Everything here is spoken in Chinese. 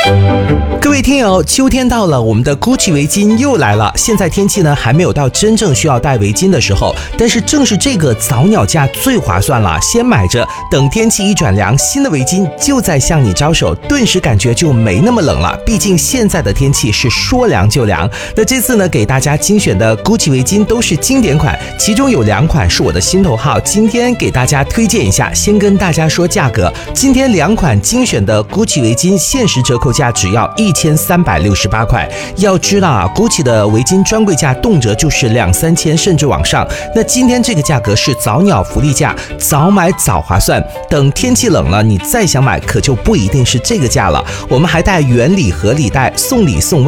各位听友，秋天到了，我们的 GUCCI 围巾又来了。现在天气呢还没有到真正需要戴围巾的时候，但是正是这个早鸟价最划算了，先买着，等天气一转凉，新的围巾就在向你招手，顿时感觉就没那么冷了。毕竟现在的天气是说凉就凉。那这次呢，给大家精选的 GUCCI 围巾都是经典款，其中有2款是我的心头号，今天给大家推荐一下。先跟大家说价格，今天2款精选的 GUCCI 围巾限时折扣价只要1368块。要知道啊，GUCCI 的围巾专柜价动辄就是2-3千甚至往上。那今天这个价格是早鸟福利价，早买早划算。等天气冷了，你再想买可就不一定是这个价了。我们还带原礼盒礼袋，送礼送